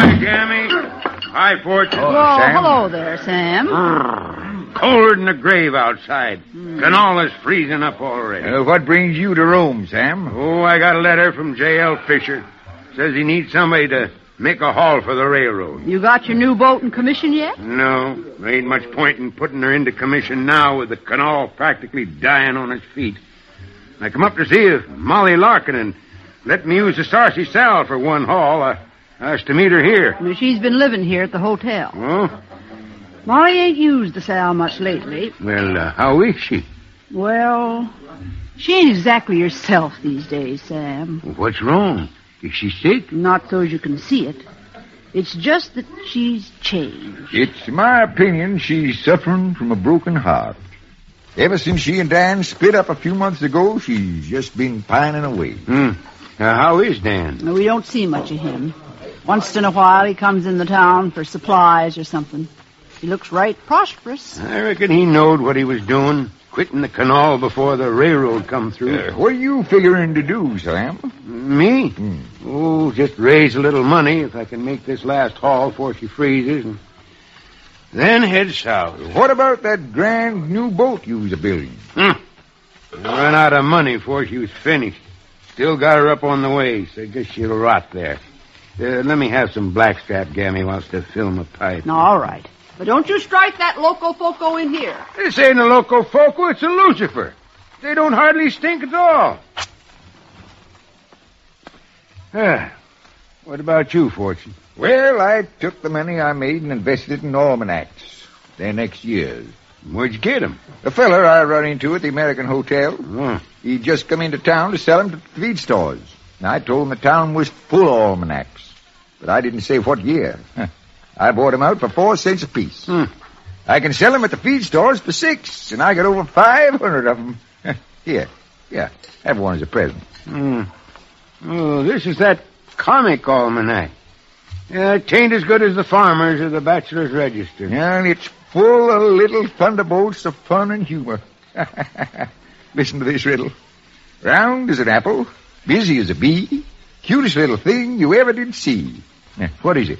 Hi, Gammy. Hi, Fortune. Well, Sam? hello there, Sam. Colder than the grave outside. Canola's freezing up already. What brings you to Rome, Sam? Oh, I got a letter from J.L. Fisher. Says he needs somebody to make a haul for the railroad. You got your new boat in commission yet? No, there ain't much point in putting her into commission now with the canal practically dying on its feet. I come up to see Molly Larkin and let me use the Sarcy Sal for one haul. I was to meet her here. She's been living here at the hotel. Oh? Molly ain't used the Sal much lately. Well, how is she? Well, she ain't exactly herself these days, Sam. What's wrong? Is she sick? Not so as you can see it. It's just that she's changed. It's my opinion she's suffering from a broken heart. Ever since she and Dan split up a few months ago, she's just been pining away. How is Dan? We don't see much of him. Once in a while he comes in the town for supplies or something. He looks right prosperous. I reckon he knowed what he was doing, quitting the canal before the railroad come through. What are you figuring to do, Sam? Me? Oh, just raise a little money if I can make this last haul before she freezes, and then head south. What about that grand new boat you was a-building? I ran out of money before she was finished. Still got her up on the way, so I guess she'll rot there. Let me have some blackstrap, Gammy, whilst I fill my pipe. All right. But don't you strike that Loco Foco in here. This ain't a Loco Foco, it's a Lucifer. They don't hardly stink at all. What about you, Fortune? Well, I took the money I made and invested it in almanacs. They're next year's. Where'd you get 'em? A feller I run into at the American Hotel. Oh. He'd just come into town to sell 'em to feed stores. And I told him the town was full of almanacs. But I didn't say what year. I bought 'em out for 4 cents apiece. I can sell 'em at the feed stores for 6, and I got over 500 of 'em. Here, have one as a present. Oh, this is that comic almanac. It ain't as good as the Farmer's or the Bachelor's Register. And it's full of little thunderbolts of fun and humor. Listen to this riddle. Round as an apple, busy as a bee, cutest little thing you ever did see. What is it?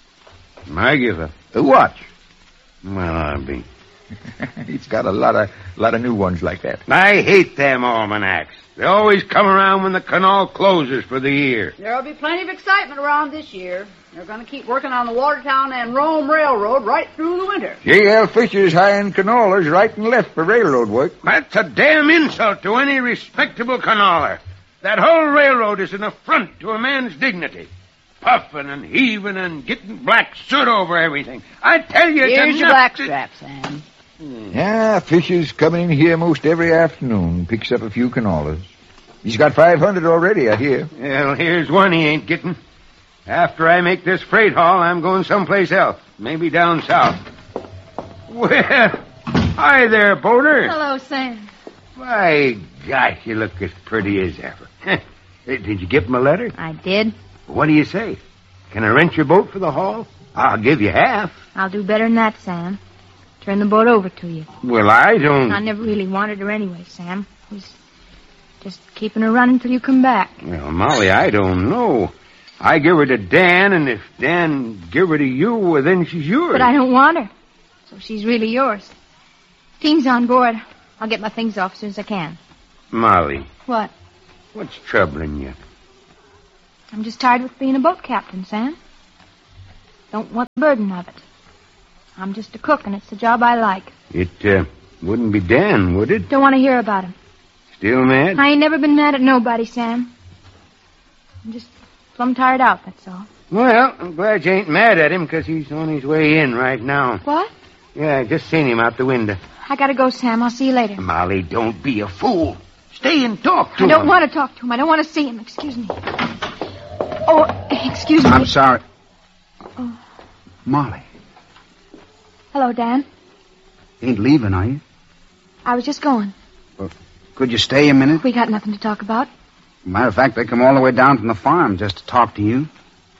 I give up. A watch. Well, I'll be. It's got a lot of new ones like that. I hate them almanacs. They always come around when the canal closes for the year. There'll be plenty of excitement around this year. They're going to keep working on the Watertown and Rome Railroad right through the winter. J.L. Fisher's hiring canolas right and left for railroad work. That's a damn insult to any respectable canoler. That whole railroad is an affront to a man's dignity. Puffing and heaving and getting black soot over everything. I tell you, Here's it's your enough blackstrap, Sam. Yeah, Fisher's coming in here most every afternoon, picks up a few canolas. He's got 500 already, I hear. Well, here's one he ain't getting. After I make this freight haul, I'm going someplace else. Maybe down south. Well, hi there, boater. Hello, Sam. Why, gosh, you look as pretty as ever. Did you get my letter? I did. What do you say? Can I rent your boat for the haul? I'll give you half. I'll do better than that, Sam. Turn the boat over to you. Well, I don't... I never really wanted her anyway, Sam. I was just keeping her running till you come back. Well, Molly, I don't know. I give her to Dan, and if Dan give her to you, well, then she's yours. But I don't want her. So she's really yours. Team's on board. I'll get my things off as soon as I can. Molly. What? What's troubling you? I'm just tired with being a boat captain, Sam. Don't want the burden of it. I'm just a cook, and it's the job I like. It wouldn't be Dan, would it? Don't want to hear about him. Still mad? I ain't never been mad at nobody, Sam. I'm just plumb tired out, that's all. Well, I'm glad you ain't mad at him, because he's on his way in right now. What? Yeah, I just seen him out the window. I gotta go, Sam. I'll see you later. Molly, don't be a fool. Stay and talk to him. I don't want to talk to him. I don't want to see him. Excuse me. Oh, excuse me. I'm sorry. Oh. Molly, Hello, Dan. you ain't leaving, are you? I was just going. Well, could you stay a minute? We got nothing to talk about. Matter of fact, they come all the way down from the farm just to talk to you.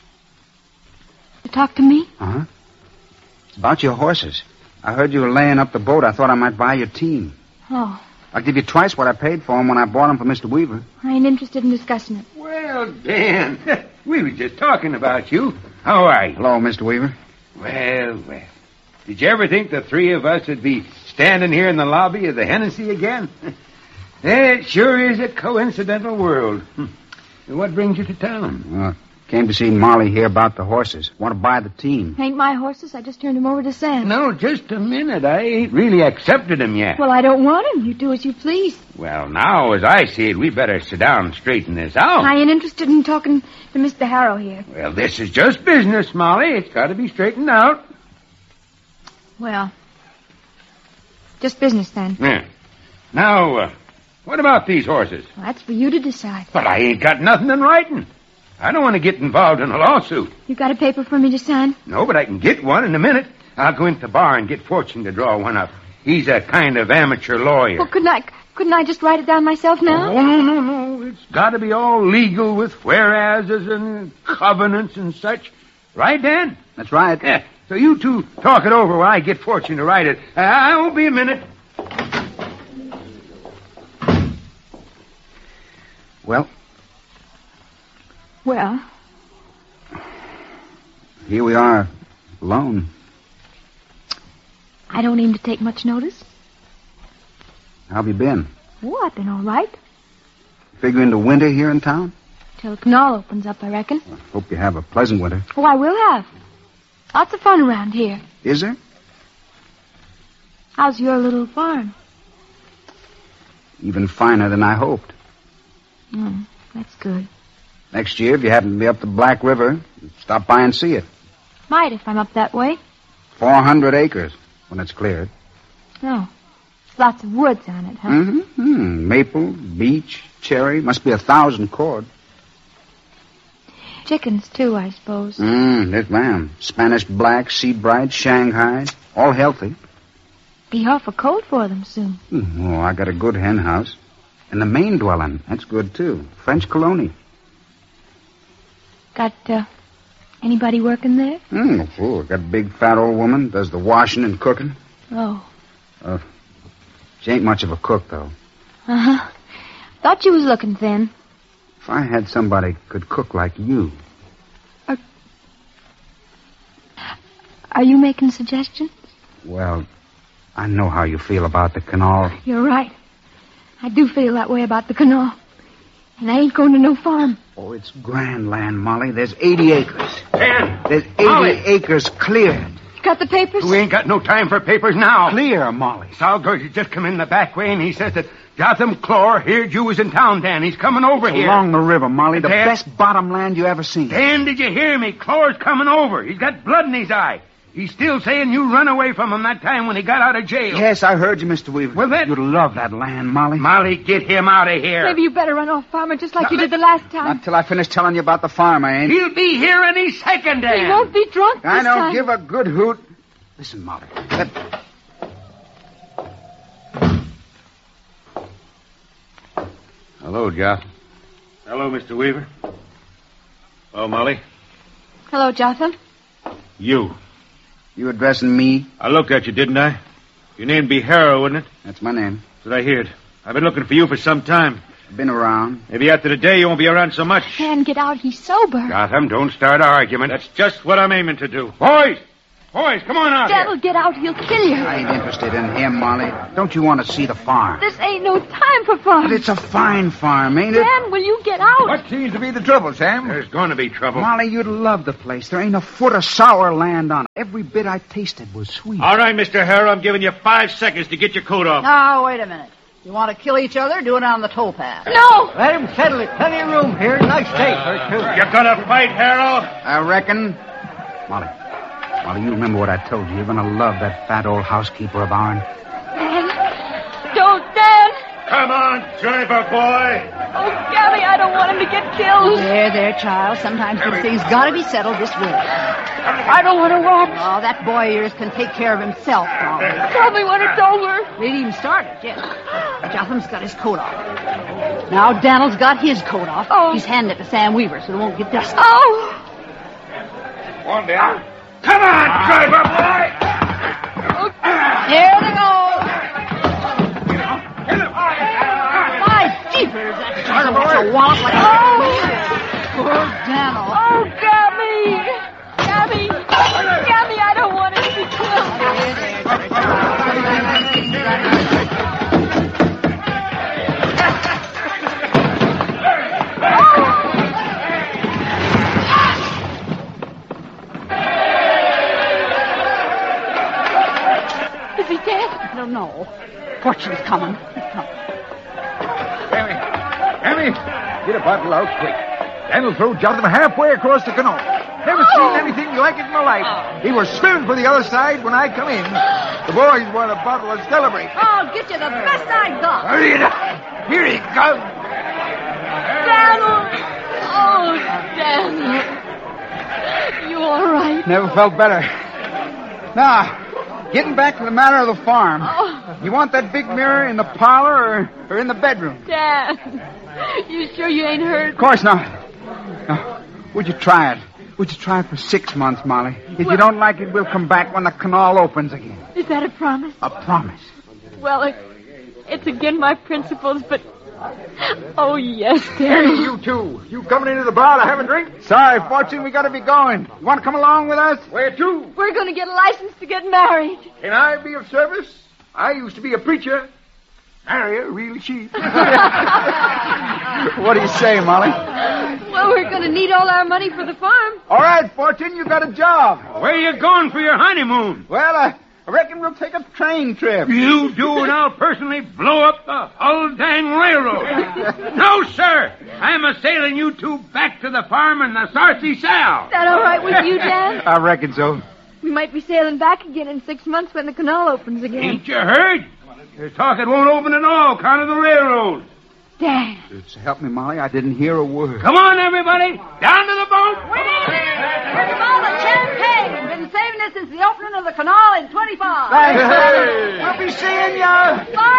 To talk to me? Uh-huh. It's about your horses. I heard you were laying up the boat. I thought I might buy your team. Oh, I'll give you twice what I paid for them when I bought them for Mr. Weaver. I ain't interested in discussing it. Well, Dan, we were just talking about you. How are you? Hello, Mr. Weaver. Well. Did you ever think the three of us would be standing here in the lobby of the Hennessy again? It sure is a coincidental world. What brings you to town? Came to see Molly here about the horses. Want to buy the team. Ain't my horses. I just turned them over to Sam. No, just a minute. I ain't really accepted him yet. Well, I don't want him. You do as you please. Well, now, as I see it, we better sit down and straighten this out. I ain't interested in talking to Mr. Harrow here. Well, this is just business, Molly. It's got to be straightened out. Well, just business then. Yeah. Now, what about these horses? Well, that's for you to decide. But I ain't got nothing in writing. I don't want to get involved in a lawsuit. You got a paper for me to sign? No, but I can get one in a minute. I'll go into the bar and get Fortune to draw one up. He's a kind of amateur lawyer. Well, couldn't I just write it down myself now? Oh, no. It's got to be all legal with whereases and covenants and such. Right, Dan? That's right. Yeah. So you two talk it over while I get Fortune to write it. I won't be a minute. Well, here we are, alone. I don't aim to take much notice. How have you been? Oh, I've been all right. Figure into winter here in town? Till the canal opens up, I reckon. Well, hope you have a pleasant winter. Oh, I will have. Lots of fun around here. Is there? How's your little farm? Even finer than I hoped. That's good. Next year, if you happen to be up the Black River, stop by and see it. Might if I'm up that way. 400 acres when it's cleared. Oh. Lots of woods on it, huh? Mm-hmm. Maple, beech, cherry. Must be 1,000 cord. Chickens, too, I suppose. Yes, ma'am. Spanish black, seed bright, Shanghai. All healthy. Be awful cold for them soon. Oh, I got a good hen house. And the main dwelling. That's good, too. French colony. Got, anybody working there? Oh, got a big fat old woman. Does the washing and cooking. Oh. She ain't much of a cook, though. Uh-huh. Thought you was looking thin. If I had somebody could cook like you. Are you making suggestions? Well, I know how you feel about the canal. You're right. I do feel that way about the canal. And I ain't going to no farm. Oh, it's grand land, Molly. There's 80 acres. Dan! There's 80 acres cleared. You got the papers? We ain't got no time for papers now. Clear, Molly. Salgers has just come in the back way, and he says that Jotham Clore heard you was in town, Dan. He's coming over here. Along the river, Molly. The Dan? best bottom land you ever seen. Dan, did you hear me? Clore's coming over. He's got blood in his eye. He's still saying you run away from him that time when he got out of jail. Yes, I heard you, Mr. Weaver. Well, then... You'd love that land, Molly. Molly, get him out of here. Maybe you better run off, Farmer, just like you did the last time. Not till I finish telling you about the farm, I ain't. He'll be here any second, Dan. He won't be drunk this I don't time. give a good hoot. Listen, Molly. Hello, Jotham. Hello, Mr. Weaver. Oh, Molly. Hello, Jotham. You. You addressing me? I looked at you, didn't I? Your name'd be Harrow, wouldn't it? That's my name. That's what I heard. I've been looking for you for some time. I've been around. Maybe after today you won't be around so much. Man, get out. He's sober. Jotham, don't start an argument. That's just what I'm aiming to do. Boys! Boys, come on out Dad'll get out. He'll kill you. I ain't interested in him, Molly. Don't you want to see the farm? This ain't no time for fun. But it's a fine farm, ain't it? Dan, will you get out? What seems to be the trouble, Sam? There's going to be trouble. Molly, you'd love the place. There ain't a foot of sour land on it. Every bit I tasted was sweet. All right, Mr. Harrow, I'm giving you 5 seconds to get your coat off. Now, wait a minute. You want to kill each other? Do it on the towpath. No! Let him settle it. Plenty of room here. Nice day for two. You're gonna fight, Harrow? I reckon. Molly, you remember what I told you. You're going to love that fat old housekeeper of ours. Dan! Don't, Dan! Come on, driver boy. Oh, Gabby, I don't want him to get killed. There, child. Sometimes these things got to be settled this way. I don't want to watch. Oh, that boy of yours can take care of himself, probably. Tell me when it's over. We ain't even started yet. Jotham's got his coat off. Now Dan'l's got his coat off. Oh. He's handing it to Sam Weaver so it won't get dusty. Oh! One down. Come on, driver boy! Here they go. My jeepers, that Jotham gets a wallop like a... Poor Dan'l. Oh, Gabby! don't know. Fortune's coming. Sammy, get a bottle out quick. That'll throw Jonathan halfway across the canal. Never seen anything like it in my life. He was swimming for the other side when I come in. The boys want a bottle to celebrate. I'll get you the best I got. Hurry it up. Here he comes. Daniel! Oh, Daniel. You all right? Never felt better. Now, getting back to the matter of the farm. Oh. You want that big mirror in the parlor or in the bedroom? Dad, you sure you ain't hurt? Of course not. Now, would you try it? Would you try it for 6 months, Molly? If you don't like it, we'll come back when the canal opens again. Is that a promise? A promise. Well, it's again my principles, but... Oh, yes, Daniel. Hey, you two. You coming into the bar to have a drink? Sorry, Fortune, we gotta be going. You want to come along with us? Where to? We're going to get a license to get married. Can I be of service? I used to be a preacher. Marry her really cheap. What do you say, Molly? Well, we're going to need all our money for the farm. All right, Fortune, you got a job. Where you going for your honeymoon? Well, I reckon we'll take a train trip. You do, and I'll personally blow up the whole dang railroad. No, sir. I'm a-sailing you two back to the farm in the Sarcy Sal. Is that all right with you, Dad? I reckon so. We might be sailing back again in 6 months when the canal opens again. Ain't you heard? There's talk it won't open at all, count of the railroad. Dad. So help me, Molly, I didn't hear a word. Come on, everybody. Down to the boat. Here's a bottle of champagne. Been saving it since the opening of the canal in 25. Thanks, We'll be seeing you. Bye,